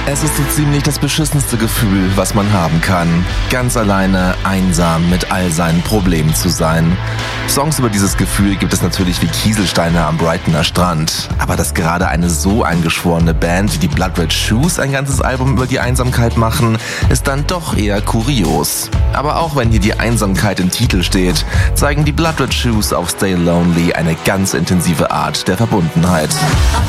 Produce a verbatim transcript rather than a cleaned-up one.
Es ist so ziemlich das beschissenste Gefühl, was man haben kann. Ganz alleine, einsam mit all seinen Problemen zu sein. Songs über dieses Gefühl gibt es natürlich wie Kieselsteine am Brightoner Strand. Aber dass gerade eine so eingeschworene Band wie die Blood Red Shoes ein ganzes Album über die Einsamkeit machen, ist dann doch eher kurios. Aber auch wenn hier die Einsamkeit im Titel steht, zeigen die Blood Red Shoes auf Stay Lonely eine ganz intensive Art der Verbundenheit.